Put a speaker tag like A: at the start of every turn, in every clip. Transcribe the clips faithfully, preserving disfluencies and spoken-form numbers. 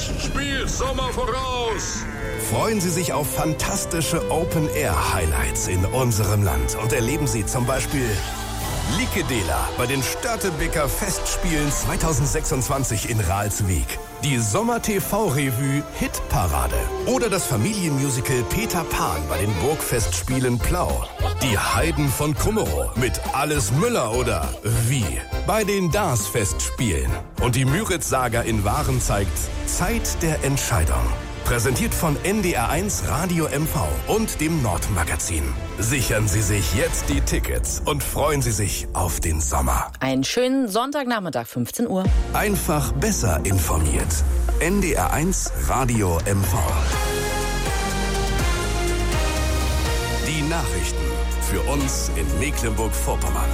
A: Festspiel Sommer voraus!
B: Freuen Sie sich auf fantastische Open-Air-Highlights in unserem Land und erleben Sie zum Beispiel Likedela bei den Störtebeker Festspielen zweitausendsechsundzwanzig in Ralswiek, die Sommer-T V-Revue Hitparade oder das Familienmusical Peter Pan bei den Burgfestspielen Plau, die Heiden von Kummerow mit Alles Müller oder Wie bei den Dars-Festspielen und die Müritz-Saga in Waren zeigt Zeit der Entscheidung. Präsentiert von N D R eins Radio M V und dem Nordmagazin. Sichern Sie sich jetzt die Tickets und freuen Sie sich auf den Sommer.
C: Einen schönen Sonntagnachmittag, fünfzehn Uhr.
B: Einfach besser informiert. N D R eins Radio M V. Die Nachrichten für uns in Mecklenburg-Vorpommern.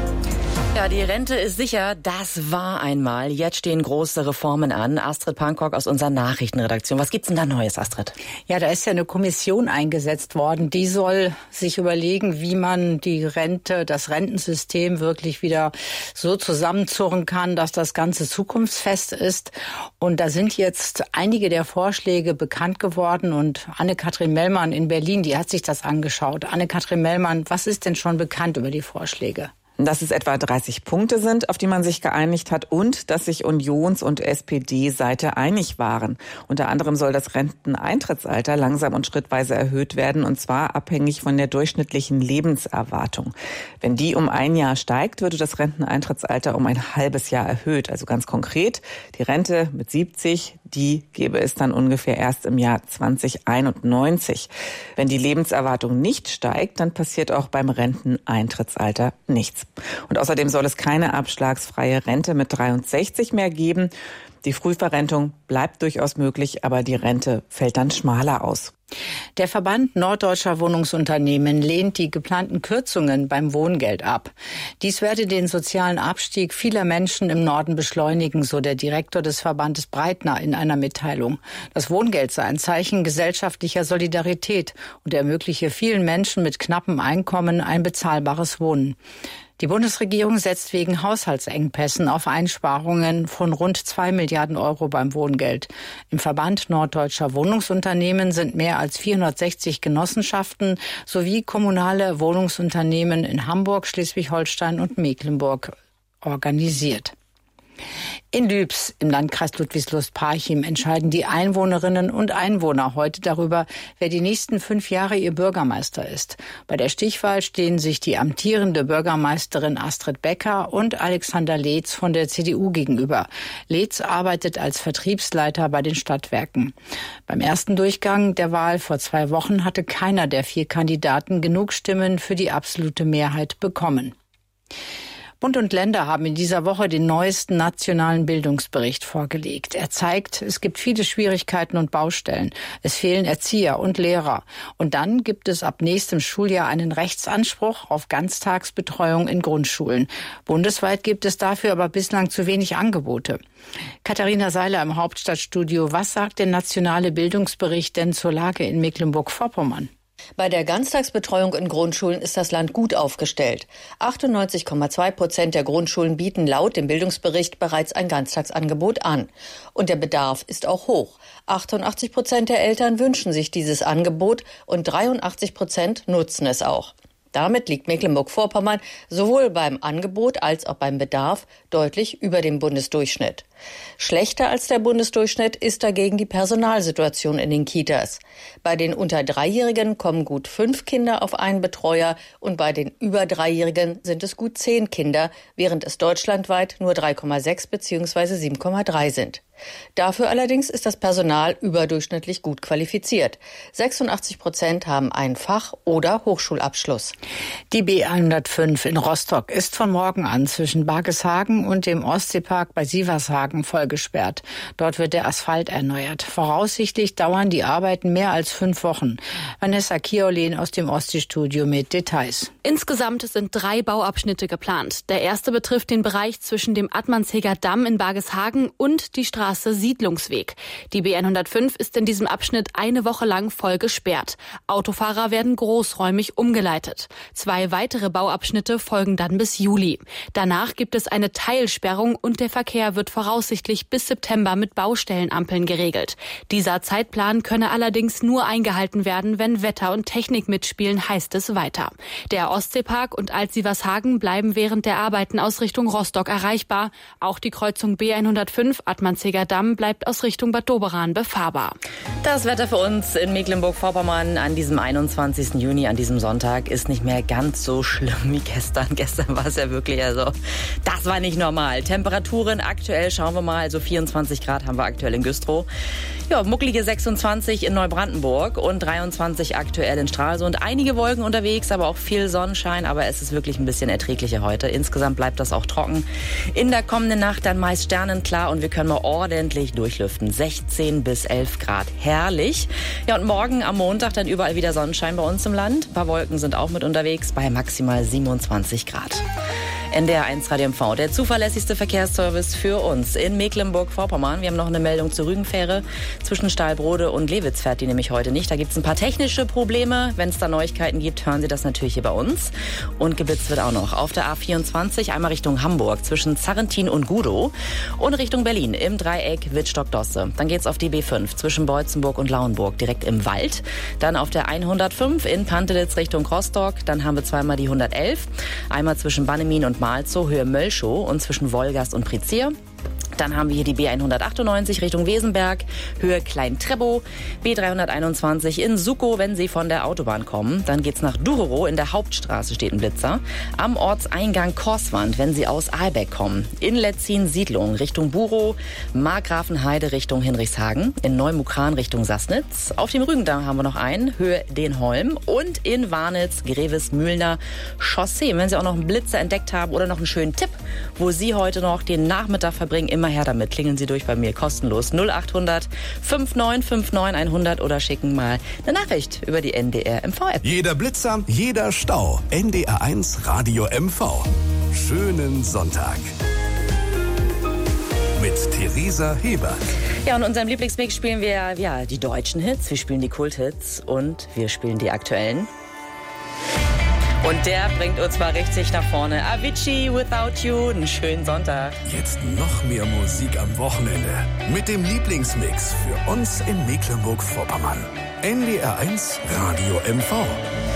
C: Ja, die Rente ist sicher, das war einmal. Jetzt stehen große Reformen an. Astrid Pankok aus unserer Nachrichtenredaktion. Was gibt's denn da Neues, Astrid?
D: Ja, da ist ja eine Kommission eingesetzt worden. Die soll sich überlegen, wie man die Rente, das Rentensystem wirklich wieder so zusammenzurren kann, dass das Ganze zukunftsfest ist. Und da sind jetzt einige der Vorschläge bekannt geworden. Und Anne-Kathrin Mellmann in Berlin, die hat sich das angeschaut. Anne-Kathrin Mellmann, was ist denn schon bekannt über die Vorschläge?
E: Dass es etwa dreißig Punkte sind, auf die man sich geeinigt hat und dass sich Unions- und S P D-Seite einig waren. Unter anderem soll das Renteneintrittsalter langsam und schrittweise erhöht werden, und zwar abhängig von der durchschnittlichen Lebenserwartung. Wenn die um ein Jahr steigt, würde das Renteneintrittsalter um ein halbes Jahr erhöht. Also ganz konkret, die Rente mit siebzig, die gäbe es dann ungefähr erst im Jahr zweitausendeinundneunzig. Wenn die Lebenserwartung nicht steigt, dann passiert auch beim Renteneintrittsalter nichts. Und außerdem soll es keine abschlagsfreie Rente mit dreiundsechzig mehr geben. Die Frühverrentung bleibt durchaus möglich, aber die Rente fällt dann schmaler aus.
D: Der Verband Norddeutscher Wohnungsunternehmen lehnt die geplanten Kürzungen beim Wohngeld ab. Dies werde den sozialen Abstieg vieler Menschen im Norden beschleunigen, so der Direktor des Verbandes Breitner in einer Mitteilung. Das Wohngeld sei ein Zeichen gesellschaftlicher Solidarität und ermögliche vielen Menschen mit knappem Einkommen ein bezahlbares Wohnen. Die Bundesregierung setzt wegen Haushaltsengpässen auf Einsparungen von rund zwei Milliarden Euro beim Wohngeld. Im Verband Norddeutscher Wohnungsunternehmen sind mehr als vierhundertsechzig Genossenschaften sowie kommunale Wohnungsunternehmen in Hamburg, Schleswig-Holstein und Mecklenburg organisiert. In Lübs im Landkreis Ludwigslust-Parchim entscheiden die Einwohnerinnen und Einwohner heute darüber, wer die nächsten fünf Jahre ihr Bürgermeister ist. Bei der Stichwahl stehen sich die amtierende Bürgermeisterin Astrid Becker und Alexander Leetz von der C D U gegenüber. Leetz arbeitet als Vertriebsleiter bei den Stadtwerken. Beim ersten Durchgang der Wahl vor zwei Wochen hatte keiner der vier Kandidaten genug Stimmen für die absolute Mehrheit bekommen. Bund und Länder haben in dieser Woche den neuesten nationalen Bildungsbericht vorgelegt. Er zeigt, es gibt viele Schwierigkeiten und Baustellen. Es fehlen Erzieher und Lehrer. Und dann gibt es ab nächstem Schuljahr einen Rechtsanspruch auf Ganztagsbetreuung in Grundschulen. Bundesweit gibt es dafür aber bislang zu wenig Angebote. Katharina Seiler im Hauptstadtstudio. Was sagt der nationale Bildungsbericht denn zur Lage in Mecklenburg-Vorpommern?
F: Bei der Ganztagsbetreuung in Grundschulen ist das Land gut aufgestellt. achtundneunzig Komma zwei Prozent der Grundschulen bieten laut dem Bildungsbericht bereits ein Ganztagsangebot an. Und der Bedarf ist auch hoch. achtundachtzig Prozent der Eltern wünschen sich dieses Angebot und dreiundachtzig Prozent nutzen es auch. Damit liegt Mecklenburg-Vorpommern sowohl beim Angebot als auch beim Bedarf deutlich über dem Bundesdurchschnitt. Schlechter als der Bundesdurchschnitt ist dagegen die Personalsituation in den Kitas. Bei den unter Dreijährigen kommen gut fünf Kinder auf einen Betreuer und bei den über Dreijährigen sind es gut zehn Kinder, während es deutschlandweit nur drei Komma sechs bzw. sieben Komma drei sind. Dafür allerdings ist das Personal überdurchschnittlich gut qualifiziert. sechsundachtzig Prozent haben einen Fach- oder Hochschulabschluss.
D: Die B hundertfünf in Rostock ist von morgen an zwischen Bargeshagen und dem Ostseepark bei Sievershagen vollgesperrt. Dort wird der Asphalt erneuert. Voraussichtlich dauern die Arbeiten mehr als fünf Wochen. Vanessa Kiolen aus dem Ostseestudio mit Details.
G: Insgesamt sind drei Bauabschnitte geplant. Der erste betrifft den Bereich zwischen dem Attmannsheger Damm in Bargeshagen und die Straße Straße Siedlungsweg. Die B hundertfünf ist in diesem Abschnitt eine Woche lang voll gesperrt. Autofahrer werden großräumig umgeleitet. Zwei weitere Bauabschnitte folgen dann bis Juli. Danach gibt es eine Teilsperrung und der Verkehr wird voraussichtlich bis September mit Baustellenampeln geregelt. Dieser Zeitplan könne allerdings nur eingehalten werden, wenn Wetter und Technik mitspielen, heißt es weiter. Der Ostseepark und Altsievershagen bleiben während der Arbeiten aus Richtung Rostock erreichbar. Auch die Kreuzung B hundertfünf Atmanziger Damm bleibt aus Richtung Bad Doberan befahrbar.
C: Das Wetter für uns in Mecklenburg-Vorpommern an diesem einundzwanzigsten Juni, an diesem Sonntag, ist nicht mehr ganz so schlimm wie gestern. Gestern war es ja wirklich, also das war nicht normal. Temperaturen aktuell, schauen wir mal, also vierundzwanzig Grad haben wir aktuell in Güstrow. Ja, mucklige sechsundzwanzig in Neubrandenburg und dreiundzwanzig aktuell in Stralsund. Einige Wolken unterwegs, aber auch viel Sonnenschein, aber es ist wirklich ein bisschen erträglicher heute. Insgesamt bleibt das auch trocken. In der kommenden Nacht dann meist sternenklar und wir können mal ordentlich durchlüften. sechzehn bis elf Grad. Herrlich. Ja, und morgen am Montag dann überall wieder Sonnenschein bei uns im Land. Ein paar Wolken sind auch mit unterwegs bei maximal siebenundzwanzig Grad. N D R eins Radio M V, der zuverlässigste Verkehrsservice für uns in Mecklenburg-Vorpommern. Wir haben noch eine Meldung zur Rügenfähre. Zwischen Stahlbrode und Lewitz fährt die nämlich heute nicht. Da gibt es ein paar technische Probleme. Wenn es da Neuigkeiten gibt, hören Sie das natürlich hier bei uns. Und geblitzt wird auch noch auf der A vierundzwanzig, einmal Richtung Hamburg, zwischen Zarrentin und Gudow und Richtung Berlin im Dreieck Wittstock-Dosse. Dann geht's auf die B fünf zwischen Beutzenburg und Lauenburg, direkt im Wald. Dann auf der hundertfünf in Pantelitz Richtung Rostock. Dann haben wir zweimal die hundertelf, einmal zwischen Bannemin und Malzow, Höhe Mölschow und zwischen Wolgast und Prizier. Dann haben wir hier die B hundertachtundneunzig Richtung Wesenberg, Höhe Klein-Trebow, B dreihunderteinundzwanzig in Sukow, wenn Sie von der Autobahn kommen. Dann geht's nach Ducherow, in der Hauptstraße steht ein Blitzer. Am Ortseingang Korswand, wenn Sie aus Aalbeck kommen. In Letzin Siedlung Richtung Burow, Markgrafenheide Richtung Hinrichshagen, in Neumukran Richtung Sassnitz. Auf dem Rügendamm haben wir noch einen, Höhe Denholm und in Warnitz, Grevesmühlner Chaussee. Wenn Sie auch noch einen Blitzer entdeckt haben oder noch einen schönen Tipp, wo Sie heute noch den Nachmittag verbringen, immer her damit. Klingeln Sie durch bei mir kostenlos null achthundert neunundfünfzig neunundfünfzig hundert oder schicken mal eine Nachricht über die N D R M V-App.
B: Jeder Blitzer, jeder Stau. N D R eins Radio M V. Schönen Sonntag. Mit Theresa Hebert.
C: Ja, und in unserem Lieblingsmix spielen wir ja die deutschen Hits, wir spielen die Kulthits und wir spielen die aktuellen. Und der bringt uns mal richtig nach vorne. Avicii, Without You, einen schönen Sonntag.
B: Jetzt noch mehr Musik am Wochenende. Mit dem Lieblingsmix für uns in Mecklenburg-Vorpommern. N D R eins Radio M V.